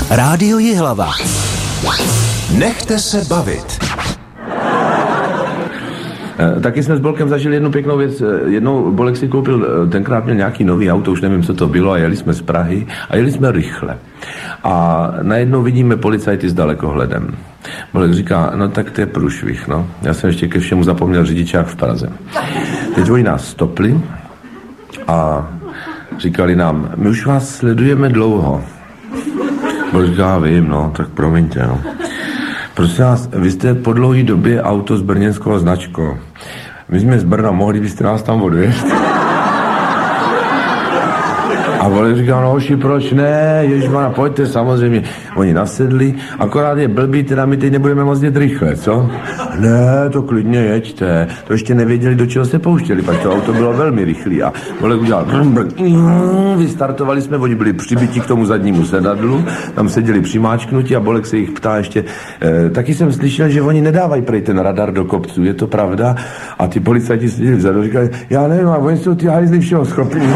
Rádio Jihlava. Nechte se bavit. Taky jsme s Bolkem zažili jednu pěknou věc. Jednou Bolek si koupil, tenkrát měl nějaký nový auto, už nevím, co to bylo, a jeli jsme z Prahy a jeli jsme rychle. A najednou vidíme policajty s dalekohledem. Bolek říká, no tak to je průšvih, no. Já jsem ještě ke všemu zapomněl řidičák v Praze. Teď oni nás stopli a říkali nám, my už vás sledujeme dlouho. Bolek říká, vím, no, tak promiňte, no. Prosím vás, vy jste po dlouhé době auto s brněnskou značkou. My jsme z Brna, mohli byste nás tam odvězt? A Bolek říká, no hoši, proč ne, ježišmana, pojďte, samozřejmě. Oni nasedli, akorát je blbý, teda my teď nebudeme moc jet rychle, co? Ne, to klidně jeďte, to ještě nevěděli, do čeho se pouštěli, pak to auto bylo velmi rychlý a Bolek udělal vystartovali jsme, oni byli přibiti k tomu zadnímu sedadlu, tam seděli přimáčknutí a Bolek se jich ptá ještě, taky jsem slyšel, že oni nedávají prej ten radar do kopců, je to pravda? A ty policajti seděli vzadu, říkali, já nevím, a oni jsou ty hajzli všeho schopní.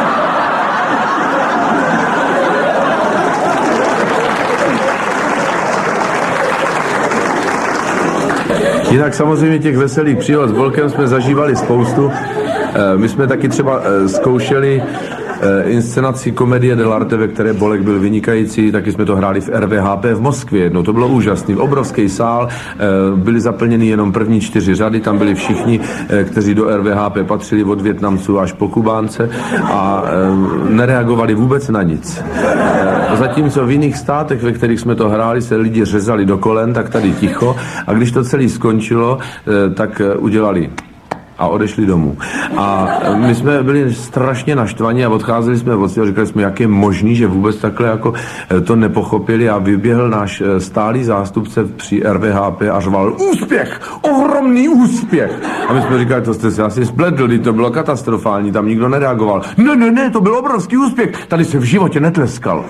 Jinak samozřejmě těch veselých příhod s Bolkem jsme zažívali spoustu. My jsme taky třeba zkoušeli inscenaci komedie dell'arte, ve které Bolek byl vynikající, taky jsme to hráli v RVHP v Moskvě jednou, to bylo úžasný, obrovský sál, byly zaplněny jenom první 4 řady, tam byli všichni, kteří do RVHP patřili od Vietnamců až po Kubánce a nereagovali vůbec na nic. Zatímco v jiných státech, ve kterých jsme to hráli, se lidi řezali do kolen, tak tady ticho a když to celé skončilo, tak udělali a odešli domů. A my jsme byli strašně naštvaní a odcházeli jsme od a říkali jsme, jak je možný, že vůbec takhle jako to nepochopili a vyběhl náš stálý zástupce při RVHP a řval, úspěch, ohromný úspěch. A my jsme říkali, to jste se asi spletli, to bylo katastrofální, tam nikdo nereagoval. Ne, to byl obrovský úspěch, tady se v životě netleskal.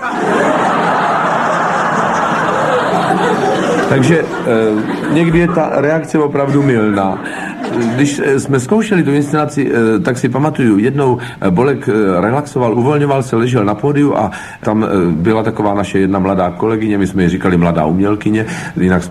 Takže někdy je ta reakce opravdu mylná. Když jsme zkoušeli tu inscenaci, tak si pamatuju, jednou Bolek relaxoval, uvolňoval se, ležel na pódiu a tam byla taková naše jedna mladá kolegyně, my jsme ji říkali mladá umělkyně, jinak